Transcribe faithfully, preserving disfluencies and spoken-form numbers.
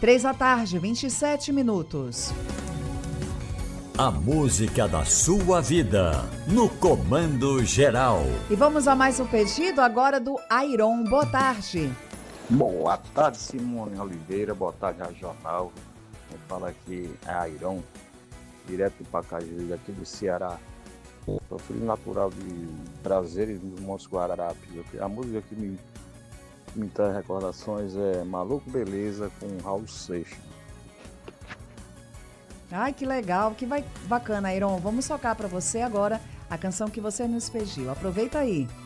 Três da tarde, vinte e sete minutos. A música da sua vida, no Comando Geral. E vamos a mais um pedido agora do Airon. Boa tarde. Boa tarde, Simone Oliveira. Boa tarde, a Jornal. Quem fala aqui é Airon, direto de Pacajus, aqui do Ceará. Sou filho natural de Prazeres, do Montes Guararapes. A música que me, me traz recordações é Maluco Beleza, com Raul Seixas. Ai, que legal, que vai, bacana, Airon. Vamos tocar para você agora a canção que você nos pediu. Aproveita aí.